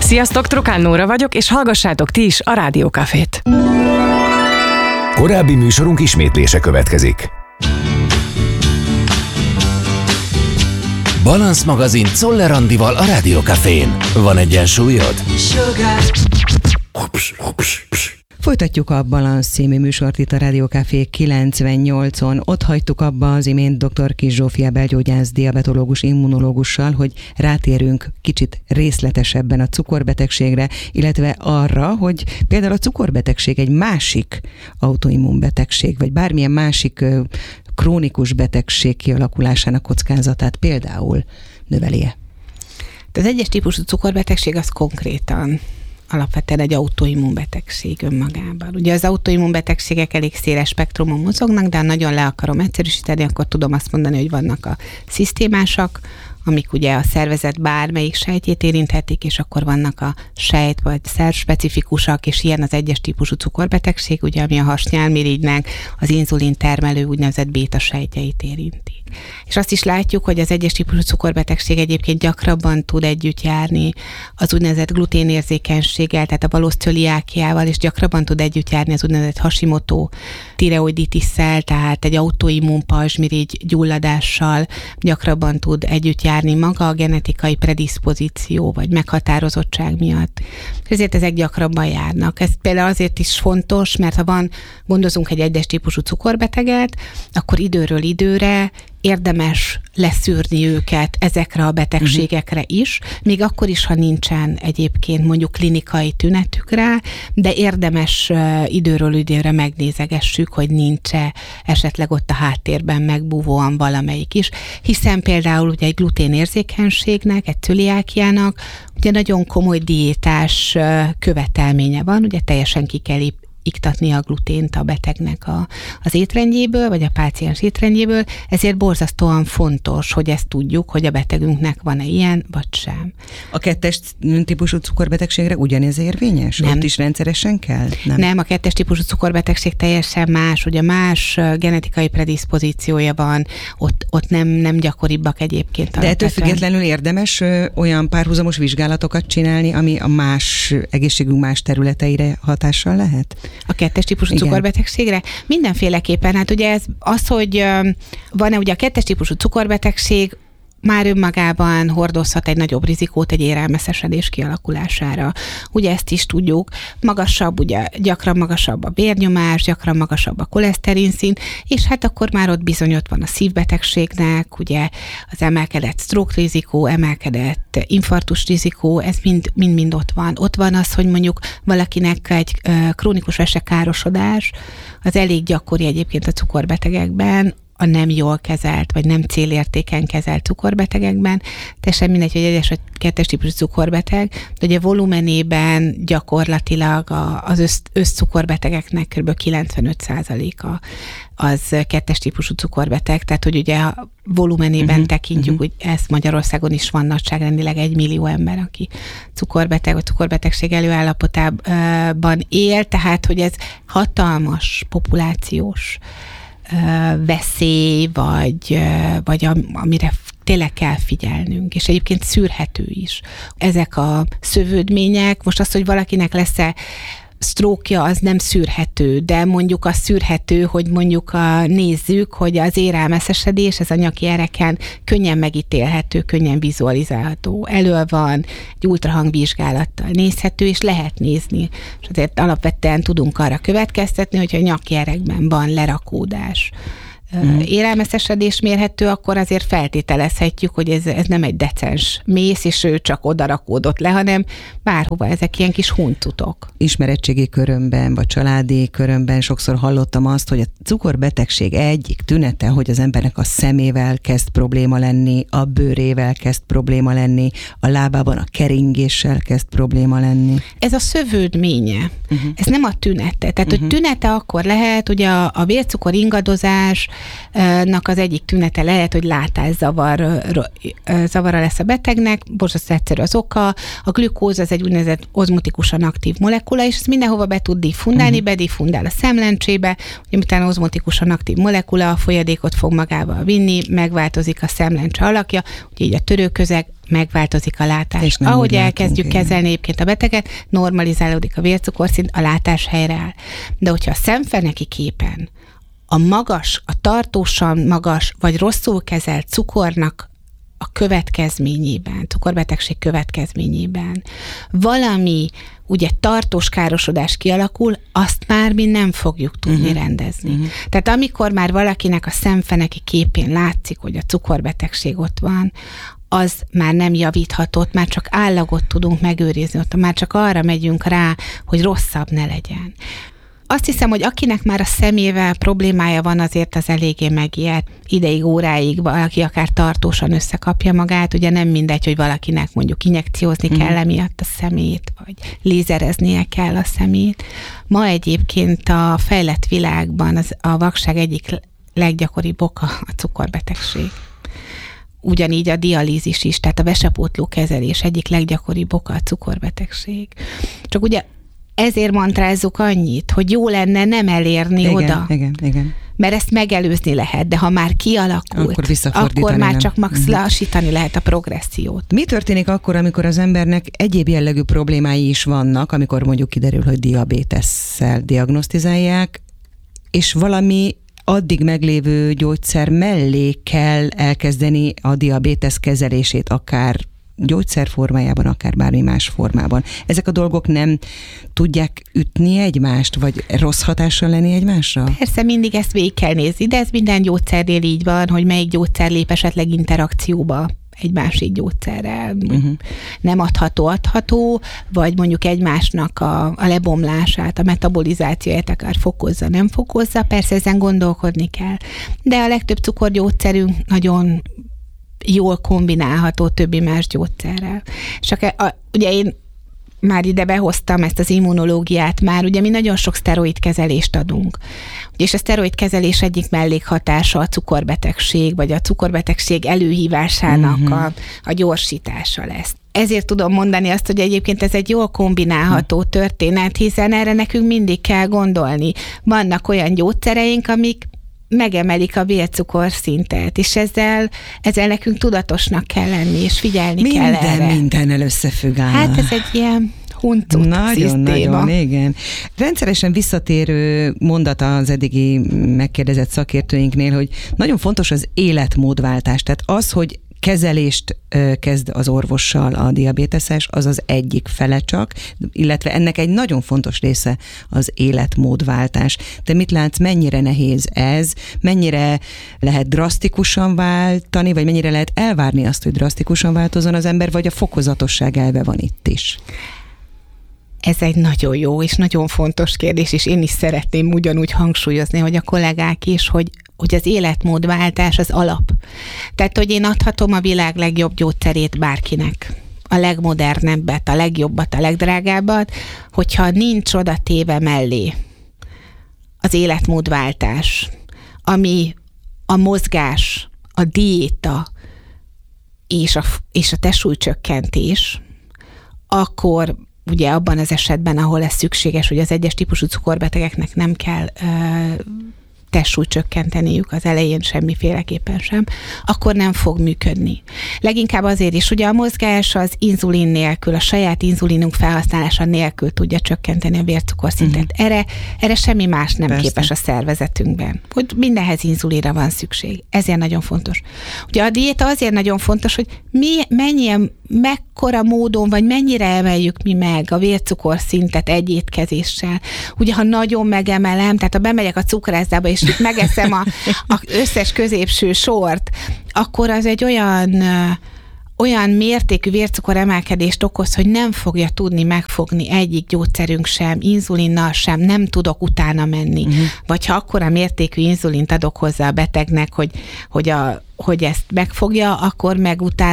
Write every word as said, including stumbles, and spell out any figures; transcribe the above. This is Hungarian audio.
Sziasztok, Trokán Nóra vagyok, és hallgassátok ti is a Rádiókafét. Korábbi műsorunk ismétlése következik. Balansz magazin Czoller Andival a Rádiókafén. Van egyensúlyod? Ups, ups, ups. Folytatjuk a Balansz című műsort itt a Rádiókafé kilencvennyolcon. Ott hagytuk abba az imént dr. Kiss Zsófia belgyógyász, diabetológus, immunológussal, hogy rátérünk kicsit részletesebben a cukorbetegségre, illetve arra, hogy például a cukorbetegség egy másik autoimmunbetegség, vagy bármilyen másik ö, krónikus betegség kialakulásának kockázatát például növeli-e? Az egyes típusú cukorbetegség az konkrétan alapvetően egy autoimmunbetegség önmagában. Ugye az autoimmunbetegségek elég széles spektrumon mozognak, de ha nagyon le akarom egyszerűsíteni, akkor tudom azt mondani, hogy vannak a szisztémásak, amik ugye a szervezet bármelyik sejtjét érinthetik, és akkor vannak a sejt vagy szervspecifikusak, és ilyen az egyes típusú cukorbetegség, ugye, ami a hasnyálmirigynek az inzulin termelő úgynevezett béta sejtjeit érinti. És azt is látjuk, hogy az egyes típusú cukorbetegség egyébként gyakrabban tud együtt járni az úgynevezett gluténérzékenységgel, tehát a valósz cöliákiával, és gyakrabban tud együtt járni az úgynevezett Hashimoto tireoiditisszel, tehát egy autoimmun pajzsmirigy gyulladással gyakrabban tud együtt járni maga a genetikai prediszpozíció vagy meghatározottság miatt. Ezért ezek gyakrabban járnak. Ez például azért is fontos, mert ha van, gondozunk egy egyes típusú cukorbeteget, akkor időről időre érdemes leszűrni őket ezekre a betegségekre is, még akkor is, ha nincsen egyébként mondjuk klinikai tünetük rá, de érdemes uh, időről időre megnézegessük, hogy nincs-e esetleg ott a háttérben megbúvóan valamelyik is, hiszen például ugye egy gluténérzékenységnek, egy cöliákiának ugye nagyon komoly diétás uh, követelménye van, ugye teljesen ki kell iktatni a glutént a betegnek a, az étrendjéből, vagy a páciens étrendjéből, ezért borzasztóan fontos, hogy ezt tudjuk, hogy a betegünknek van-e ilyen, vagy sem. A kettes típusú cukorbetegségre ugyanez érvényes? Nem. Ott is rendszeresen kell? Nem. Nem, a kettes típusú cukorbetegség teljesen más, ugye más genetikai prediszpozíciója van, ott, ott nem, nem gyakoribbak egyébként. De ettől függetlenül érdemes ö, olyan párhuzamos vizsgálatokat csinálni, ami a más egészségünk más területeire hatással lehet? A kettes típusú Igen. cukorbetegségre? Mindenféleképpen. Hát ugye ez az, hogy van-e ugye a kettes típusú cukorbetegség, már önmagában hordozhat egy nagyobb rizikót egy érelmeszesedés kialakulására. Ugye ezt is tudjuk, magasabb, ugye gyakran magasabb a vérnyomás, gyakran magasabb a koleszterinszint, és hát akkor már ott bizony ott van a szívbetegségnek, ugye az emelkedett stroke rizikó, emelkedett infarktus rizikó, ez mind, mind-mind ott van. Ott van az, hogy mondjuk valakinek egy krónikus vesekárosodás, az elég gyakori egyébként a cukorbetegekben, a nem jól kezelt, vagy nem célértéken kezelt cukorbetegekben, teljesen mindegy, hogy egyes vagy kettes típusú cukorbeteg, de ugye volumenében gyakorlatilag az össz, összcukorbetegeknek kb. kilencvenöt százaléka az kettes típusú cukorbeteg, tehát hogy ugye a volumenében uh-huh, tekintjük, uh-huh. hogy ez Magyarországon is van nagyságrendileg egy millió ember, aki cukorbeteg vagy cukorbetegség előállapotában él, tehát hogy ez hatalmas populációs veszély, vagy, vagy amire tényleg kell figyelnünk, és egyébként szűrhető is. Ezek a szövődmények, most az, hogy valakinek lesz-e sztrókja, az nem szűrhető, de mondjuk az szűrhető, hogy mondjuk a, nézzük, hogy az érelmeszesedés, ez a nyaki ereken könnyen megítélhető, könnyen vizualizálható. Elől van, egy ultrahangvizsgálattal nézhető, és lehet nézni. És azért alapvetően tudunk arra következtetni, hogyha a nyaki erekben van lerakódás, mm. érelmeszesedés mérhető, akkor azért feltételezhetjük, hogy ez, ez nem egy decens mész, és ő csak oda rakódott le, hanem bárhova ezek ilyen kis huncutok. Ismeretségi körömben, vagy családi körömben sokszor hallottam azt, hogy a cukorbetegség egyik tünete, hogy az embernek a szemével kezd probléma lenni, a bőrével kezd probléma lenni, a lábában a keringéssel kezd probléma lenni. Ez a szövődménye. Uh-huh. Ez nem a tünete. Tehát, uh-huh. hogy tünete akkor lehet, hogy a, a vércukor ingadozás cukornak az egyik tünete lehet, hogy látászavar zavara lesz a betegnek, borzasztó egyszerű az oka. A glükóz az egy úgynevezett ozmotikusan aktív molekula, és ezt mindenhova be tud diffundálni, uh-huh. bedifundál a szemlencsébe, hogy utána ozmotikusan aktív molekula a folyadékot fog magával vinni, megváltozik a szemlencse alakja, úgyhogy így a törőközeg, megváltozik a látás. Ahogy elkezdjük látunk, kezelni egyébként a beteget, normalizálódik a vércukorszint, a látás helyreáll. De hogyha a szemfeneki képen a magas, a tartósan magas, vagy rosszul kezelt cukornak a következményében, cukorbetegség következményében valami ugye tartós károsodás kialakul, azt már mi nem fogjuk tudni uh-huh. rendezni. Uh-huh. Tehát amikor már valakinek a szemfeneki képén látszik, hogy a cukorbetegség ott van, az már nem javíthatott, már csak állagot tudunk megőrizni, ott már csak arra megyünk rá, hogy rosszabb ne legyen. Azt hiszem, hogy akinek már a szemével problémája van, azért az eléggé megijedt. Ideig, óráig valaki akár tartósan összekapja magát, ugye nem mindegy, hogy valakinek mondjuk injekciózni mm. kell emiatt a szemét, vagy lézereznie kell a szemét. Ma egyébként a fejlett világban az, a vakság egyik leggyakoribb oka a cukorbetegség. Ugyanígy a dialízis is, tehát a vesepótló kezelés egyik leggyakoribb oka a cukorbetegség. Csak ugye ezért mantrázzuk annyit, hogy jó lenne nem elérni igen, oda. Igen, igen. Mert ezt megelőzni lehet, de ha már kialakult, akkor, akkor már nem. csak max uh-huh. lassítani lehet a progressziót. Mi történik akkor, amikor az embernek egyéb jellegű problémái is vannak, amikor mondjuk kiderül, hogy diabétesszel diagnosztizálják, és valami addig meglévő gyógyszer mellé kell elkezdeni a diabétesz kezelését, akár gyógyszer formájában, akár bármi más formában. Ezek a dolgok nem tudják ütni egymást, vagy rossz hatással lenni egymásra? Persze, mindig ezt végig kell nézni, de ez minden gyógyszernél így van, hogy melyik gyógyszer lép esetleg interakcióba egy másik gyógyszerrel. Uh-huh. Nem adható, adható, vagy mondjuk egymásnak a, a lebomlását, a metabolizációját akár fokozza, nem fokozza. Persze ezen gondolkodni kell. De a legtöbb cukorgyógyszerünk nagyon jól kombinálható többi más gyógyszerrel. És a, a, ugye én már ide behoztam ezt az immunológiát már, ugye mi nagyon sok szteroid kezelést adunk. És a szteroid kezelés egyik mellékhatása a cukorbetegség, vagy a cukorbetegség előhívásának uh-huh. a, a gyorsítása lesz. Ezért tudom mondani azt, hogy egyébként ez egy jól kombinálható történet, hiszen erre nekünk mindig kell gondolni. Vannak olyan gyógyszereink, amik megemelik a vércukorszintet, és ezzel, ezzel nekünk tudatosnak kell lenni, és figyelni Minden, kell erre. Mindennel összefügg áll. Hát ez egy ilyen huncut Nagyon, szisztéma. nagyon, igen. Rendszeresen visszatérő mondata az eddigi megkérdezett szakértőinknél, hogy nagyon fontos az életmódváltás. Tehát az, hogy kezelést kezd az orvossal a diabéteses, az az egyik fele csak, illetve ennek egy nagyon fontos része az életmódváltás. Te mit látsz, mennyire nehéz ez, mennyire lehet drasztikusan váltani, vagy mennyire lehet elvárni azt, hogy drasztikusan változzon az ember, vagy a fokozatosság elve van itt is? Ez egy nagyon jó és nagyon fontos kérdés, és én is szeretném ugyanúgy hangsúlyozni, hogy a kollégák is, hogy hogy az életmódváltás az alap. Tehát, hogy én adhatom a világ legjobb gyógyszerét bárkinek. A legmodernebbet, a legjobbat, a legdrágábbat, hogyha nincs oda téve mellé az életmódváltás, ami a mozgás, a diéta és a, és a testsúlycsökkentés, akkor ugye abban az esetben, ahol ez szükséges, hogy az egyes típusú cukorbetegeknek nem kell uh, testsúlyt csökkenteniük az elején semmiféleképpen sem, akkor nem fog működni. Leginkább azért is, ugye a mozgás az inzulin nélkül, a saját inzulinunk felhasználása nélkül tudja csökkenteni a vércukorszintet. Uh-huh. Erre, erre semmi más nem Persze. képes a szervezetünkben. Hogy mindenhez inzulinra van szükség. Ezért nagyon fontos. Ugye a diéta azért nagyon fontos, hogy mi, mennyien, mekkora módon, vagy mennyire emeljük mi meg a vércukorszintet egy étkezéssel. Ugye, ha nagyon megemelem, tehát ha bemegyek a cukrászdába, és itt megeszem a, a összes középső sort, akkor az egy olyan, olyan mértékű vércukor emelkedést okoz, hogy nem fogja tudni megfogni egyik gyógyszerünk sem, inzulinnal sem, nem tudok utána menni. Uh-huh. Vagy ha akkora mértékű inzulint adok hozzá a betegnek, hogy, hogy, a, hogy ezt megfogja, akkor meg utána